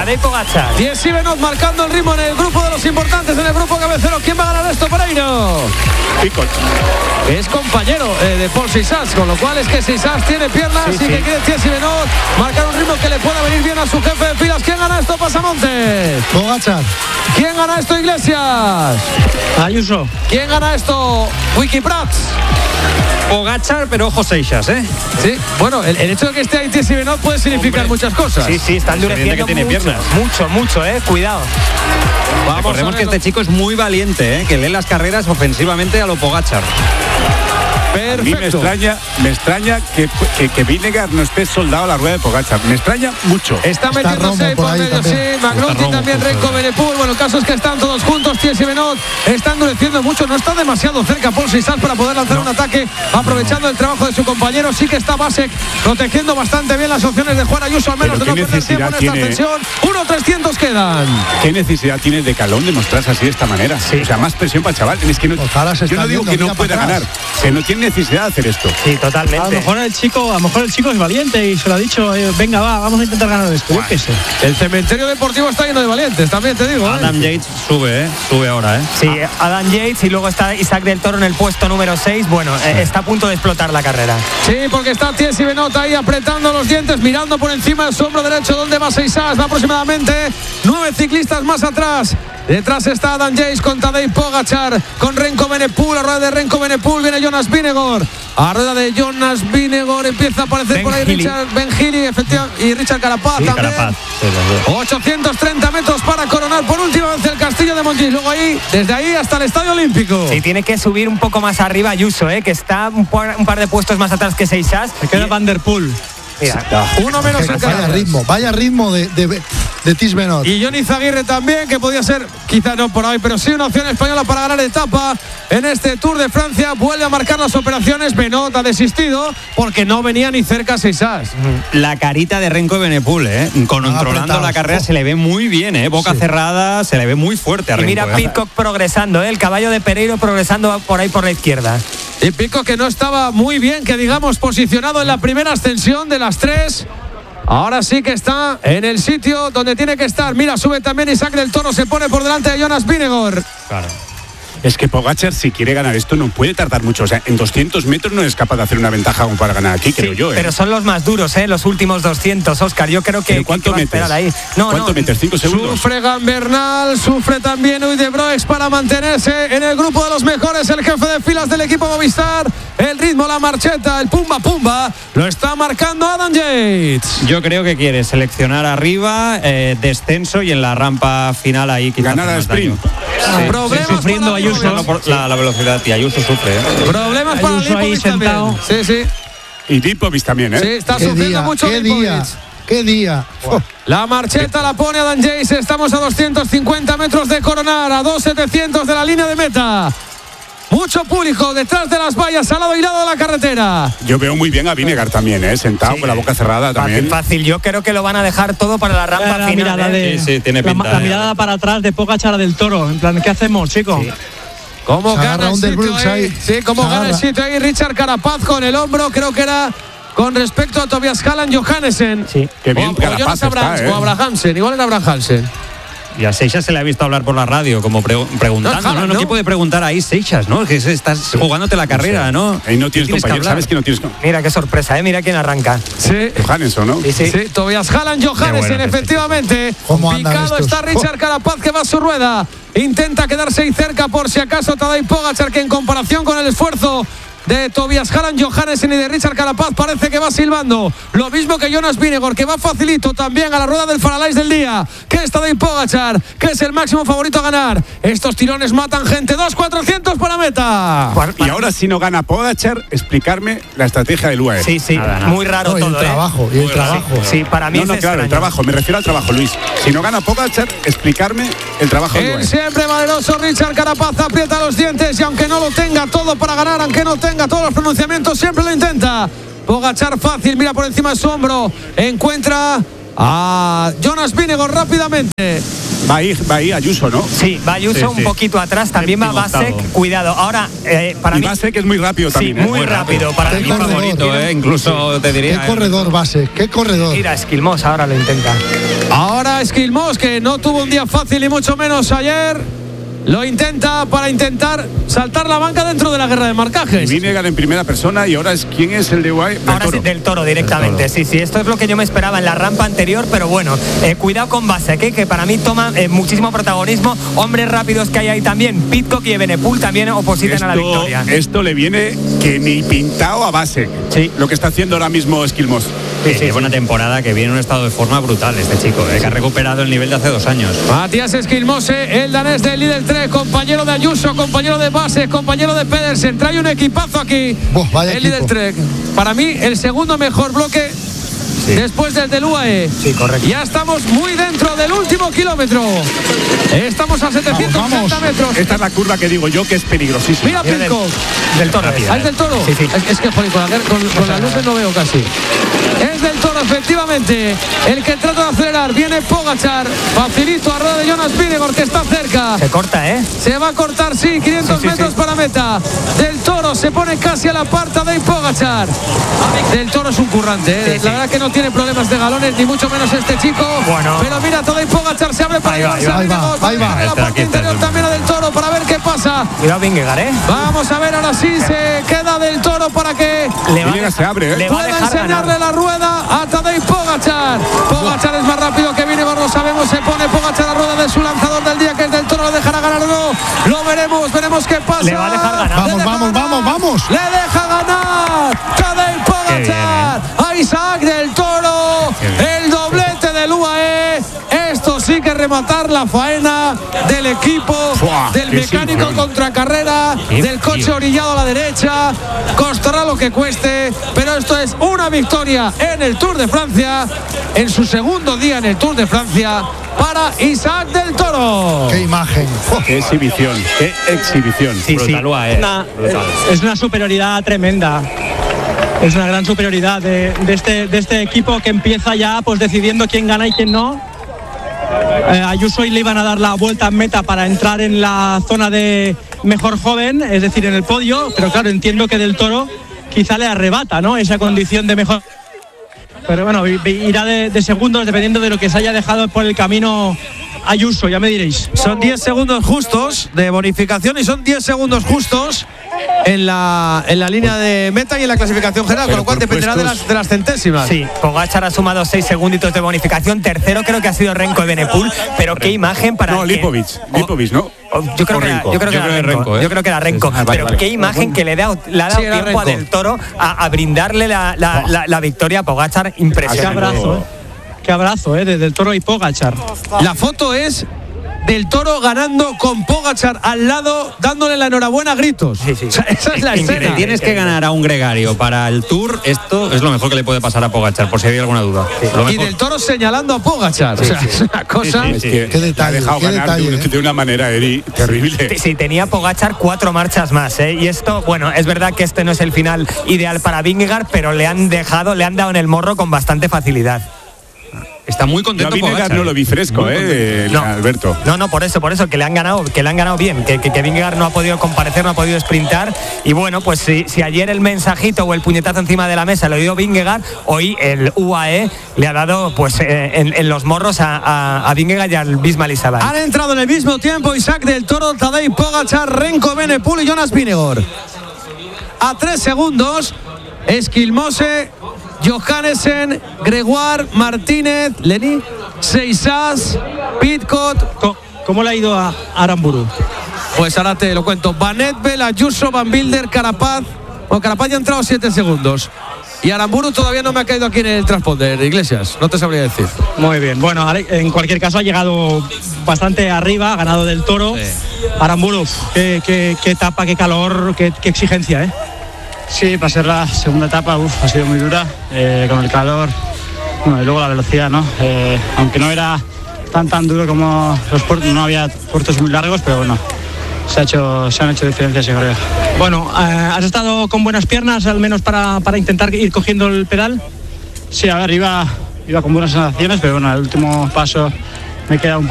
Tadej Pogačar. Jesse Benoot marcando el ritmo en el grupo de los importantes, en el grupo cabecero. ¿Quién va a ganar esto, Pereiro? Picot. Es compañero de Paul Sisas, con lo cual es que Sisas tiene piernas y que quiere Jesse Benoot marcar un ritmo que le pueda venir bien a su jefe de filas. ¿Quién gana esto, Pasamontes? Pogačar. ¿Quién gana esto, Iglesias? Ayuso. ¿Quién gana esto, Wikiprats? Pogačar, pero ojo Seixas, ¿eh? Sí, bueno, el hecho de que esté ahí Jesse Benoot puede significar muchas cosas. Sí, está endureciendo que tiene mucho, piernas. mucho, cuidado. Recordemos que este chico es muy valiente, que lee las carreras ofensivamente a lo Pogačar. A mí me extraña que Vingegaard no esté soldado a la rueda de Pogačar. Me extraña mucho. Está metiéndose ahí por medio, sí. McNulty también, Renko Benepul. Bueno, el caso es que están todos juntos. Jesse Benoot está endureciendo mucho. No está demasiado cerca Paul Sisas para poder lanzar un ataque, aprovechando el trabajo de su compañero. Sí que está Vasek protegiendo bastante bien las opciones de Juan Ayuso, al menos de no perder tiempo en esta ascensión. 1.300 quedan. ¿Qué necesidad tiene de Calón de mostrarse así de esta manera? Sí. O sea, más presión para el chaval. Es que no, yo no digo que no pueda ganar, que no tiene necesidad de hacer esto. Sí, totalmente. A lo mejor el chico es valiente y se lo ha dicho, venga, vamos a intentar ganar esto. Yo qué sé. El cementerio deportivo está lleno de valientes, también te digo. Adam Yates sube ahora, Sí, Adam Yates, y luego está Isaac del Toro en el puesto número 6. Bueno, está a punto de explotar la carrera. Sí, porque está Jesse Benoot ahí apretando los dientes, mirando por encima del su hombro derecho donde va Sisas. Va aproximadamente 9 ciclistas más atrás. Detrás está Adam Yates con Tadej Pogačar, con Renko Benepul. A rueda de Renko Benepul viene Jonas Vingegaard. A rueda de Jonas Vingegaard empieza a aparecer por ahí Ben Healy, efectivamente, y Richard Carapaz también. Carapaz. 830 metros para coronar por última vez el Castillo de Montjuïc. Luego ahí, desde ahí hasta el Estadio Olímpico. Sí, tiene que subir un poco más arriba Ayuso, que está un par de puestos más atrás que Seixas. Se queda Van der Poel. Uno menos en vaya ritmo de Tis Benoot. Y Johnny Zaguirre también, que podía ser, quizá no por hoy, pero sí una opción española para ganar etapa en este Tour de Francia. Vuelve a marcar las operaciones. Benoot ha desistido porque no venía ni cerca Sisas. La carita de Renko Benepul, controlando la carrera, se le ve muy bien, boca cerrada, se le ve muy fuerte a Renko. Y mira Pidcock progresando, el caballo de Pereiro progresando por ahí por la izquierda. Y Pidcock, que no estaba muy bien, que digamos, posicionado en la primera ascensión de las 3. Ahora sí que está en el sitio donde tiene que estar. Mira, sube también Isaac del Toro, se pone por delante de Jonas Vingegaard. Claro. Es que Pogačar, si quiere ganar esto, no puede tardar mucho. O sea, en 200 metros no es capaz de hacer una ventaja como para ganar aquí, creo yo. Pero son los más duros, los últimos 200, Óscar. Yo creo que ¿cuánto metes? Ahí. ¿Cuánto metes? 5 segundos. Sufre Gambernal, sufre también Uy de Broex para mantenerse en el grupo de los mejores. El jefe de filas del equipo Movistar. El ritmo, la marcheta, el pumba pumba, lo está marcando Adam Yates. Yo creo que quiere seleccionar arriba, descenso, y en la rampa final ahí quizás ganar al sprint. Problemas sufriendo Ayuso por la velocidad, y Ayuso sufre. Problemas para Ayuso ahí sentado. Sí. Y Lipovic también, Sí, está sufriendo mucho Lipovic. ¡Qué día! La marcheta la pone Adam Yates. Estamos a 250 metros de coronar, a 2.700 de la línea de meta. Mucho público detrás de las vallas, al lado y lado de la carretera. Yo veo muy bien a Vingegaard también, sentado con la boca cerrada también. Fácil. Yo creo que lo van a dejar todo para la rampa final. Tiene pinta. La mirada para atrás de Pogačar del Toro. En plan, ¿qué hacemos, chicos? Sí. ¿Cómo gana el sitio ahí? Sí, cómo gana el sitio ahí Richard Carapaz con el hombro. Creo que era con respecto a Tobias Halland Johannesen. Sí. Qué bien Carapaz está, o Abrahamsen. Igual era Abrahamsen. Y a Seixas se le ha visto hablar por la radio, como preguntando. No, ¿qué puede preguntar ahí Seixas, no? Que estás jugándote la carrera, ¿no? Ahí no tienes compañero, sabes que no tienes. Mira qué sorpresa, mira quién arranca. Sí. Johannesson, ¿no? Sí. Tobias Halland Johannesen, efectivamente. Picado está Richard Carapaz, que va a su rueda. Intenta quedarse ahí cerca por si acaso Tadej Pogačar, que en comparación con el esfuerzo de Tobias Halland Johannesen y de Richard Carapaz parece que va silbando. Lo mismo que Jonas Vingegaard, que va facilito también a la rueda del Faralais del día, que es Tadej Pogačar, que es el máximo favorito a ganar. Estos tirones matan gente. 2.400 para meta. Y ahora, si no gana Pogačar, explicarme la estrategia del UAE. Sí, nada. Muy raro todo, el trabajo, y el trabajo. Sí, para mí claro, extraño. el trabajo, me refiero al trabajo, Luis. Si no gana Pogačar, explicarme el trabajo del UAE. Siempre valeroso Richard Carapaz, aprieta los dientes, y aunque no lo tenga todo para ganar, aunque no tenga todos los pronunciamientos, siempre lo intenta. Pogačar fácil, mira por encima de su hombro, encuentra a Jonas Vingegaard rápidamente. Va ahí Ayuso, ¿no? Sí, va Ayuso un poquito atrás, también va Basek, cuidado. Ahora, para mí... Basek es muy rápido también. Sí, muy rápido. Para mí favorito, incluso te diría. ¿Qué corredor Basek? ¿Qué corredor? Mira, Esquilmos ahora lo intenta. Ahora Esquilmos, que no tuvo un día fácil y mucho menos ayer, lo intenta para intentar saltar la banca dentro de la guerra de marcajes. Vinegar en primera persona y ahora ¿quién es el de UAE? Ahora sí, del Toro directamente. Del Toro. Sí, esto es lo que yo me esperaba en la rampa anterior, pero bueno, cuidado con Basek, que para mí toma muchísimo protagonismo. Hombres rápidos que hay ahí también, Pidcock y Evenepoel también opositan a la victoria. Esto le viene que ni pintado a Basek. Sí. Lo que está haciendo ahora mismo Esquilmos. Lleva una temporada que viene en un estado de forma brutal este chico, que ha recuperado el nivel de hace 2 años. Matías Esquilmose, el danés del Lidl 3, compañero de Ayuso, compañero de Basek, compañero de Pedersen. Trae un equipazo aquí. El Lidl 3. Para mí, el segundo mejor bloque después del UAE. Sí, correcto. Ya estamos muy dentro del último kilómetro. Estamos a 760 metros. Esta es la curva que digo yo que es peligrosísima. Mira Pidcock. Del Toro. ¿Es del Toro? Sí. Es que joder, con las luces no veo casi. Es del Toro, efectivamente. El que trata de acelerar. Viene Pogačar. Facilito a rueda de Jonas Vingegaard, que está cerca. Se corta, Se va a cortar, sí. 500 metros para meta. Del Toro se pone casi a la par de Pogačar. Del Toro es un currante, La verdad que no tiene problemas de galones, ni mucho menos este chico. Bueno. Pero mira, Tadej Pogačar se abre para llevarse a Vingegaard. Ahí va. La parte interior también a Del Toro para ver qué pasa. Cuidado Vingegaard, Vamos a ver, ahora sí se queda Del Toro para que se abre, pueda enseñarle la rueda a Tadej Pogačar. Pogačar es más rápido que Vingegaard, lo sabemos. Se pone Pogačar a rueda de su lanzador del día, que es Del Toro. ¿Le dejará ganar o no? Lo veremos qué pasa. Le va a dejar ganar. Vamos. Le deja ganar Tadej Pogačar a Isaac Del Toro. El doblete del UAE. Esto sí que rematar la faena del equipo, del mecánico contracarrera, del coche orillado a la derecha. Costará lo que cueste, pero esto es una victoria en el Tour de Francia, en su segundo día en el Tour de Francia, para Isaac Del Toro. ¡Qué imagen! ¡Qué exhibición! ¡Qué exhibición! Brutal. Es una superioridad tremenda. Es una gran superioridad de este equipo, que empieza ya pues decidiendo quién gana y quién no. Ayuso y le iban a dar la vuelta en meta para entrar en la zona de mejor joven, es decir, en el podio, pero claro, entiendo que Del Toro quizá le arrebata, ¿no?, esa condición de mejor. Pero bueno, irá de segundos dependiendo de lo que se haya dejado por el camino Ayuso, ya me diréis. Son 10 segundos justos de bonificación y son 10 segundos justos en la línea de meta y en la clasificación general, con lo cual dependerá de las centésimas. Sí, Pogačar ha sumado 6 segunditos de bonificación. Tercero creo que ha sido Renko Evenepoel, pero qué imagen para... No, Lipovic, ¿no? Yo creo que era Renko. Pero qué imagen que le ha dado tiempo Renko a Del Toro a brindarle la victoria a Pogačar. Impresionante. Qué abrazo, de Del Toro y Pogačar. La foto es Del Toro ganando con Pogačar al lado, dándole la enhorabuena a gritos. Sí. O sea, esa es la escena. Tienes que ganar a un gregario para el Tour. Esto es lo mejor que le puede pasar a Pogačar, por si hay alguna duda. Y Del Toro señalando a Pogačar. O sea, es una cosa... Qué detalle, ha dejado ganar de una manera terrible. Sí, tenía Pogačar 4 marchas más, Y esto, bueno, es verdad que este no es el final ideal para Vingegaard, pero le han dado en el morro con bastante facilidad. Está muy contento. Vingegaard no lo vi fresco, No. Alberto. No, por eso, que le han ganado bien, que Vingegaard no ha podido comparecer, no ha podido sprintar. Y bueno, pues si ayer el mensajito o el puñetazo encima de la mesa lo dio Vingegaard, hoy el UAE le ha dado pues en los morros a Vingegaard y al Bisma Isabel. Han entrado en el mismo tiempo Isaac Del Toro, Tadej Pogačar, Renko Evenepoel y Jonas Vingegaard. A 3 segundos, Esquilmose, Johannesen, Gregoire, Martínez, Leni, Seixas, Pidcock. ¿Cómo le ha ido a Aramburu? Pues ahora te lo cuento. Van Etbel, Ayuso, Van Wilder, Carapaz. Bueno, Carapaz ya ha entrado 7 segundos. Y Aramburu todavía no me ha caído aquí en el transponder, Iglesias. No te sabría decir. Muy bien. Bueno, en cualquier caso ha llegado bastante arriba, ha ganado Del Toro. Sí. Aramburu, qué etapa, qué calor, qué exigencia, Sí, para ser la segunda etapa ha sido muy dura, con el calor, y luego la velocidad, ¿no? Aunque no era tan duro como los puertos, no había puertos muy largos, pero bueno, se han hecho diferencias, yo creo. Bueno, ¿has estado con buenas piernas, al menos para intentar ir cogiendo el pedal? Sí, a ver, iba con buenas sensaciones, pero bueno, el último paso me queda un